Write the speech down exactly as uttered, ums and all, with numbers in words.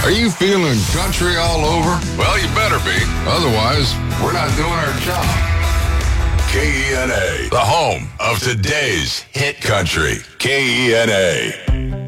Are you feeling country all over? Well, you better be. Otherwise, we're not doing our job. K E N A, the home of today's hit country. K E N A.